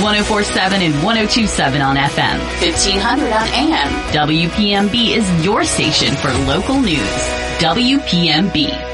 1047 and 1027 on FM. 1500 on AM. WPMB is your station for local news. WPMB.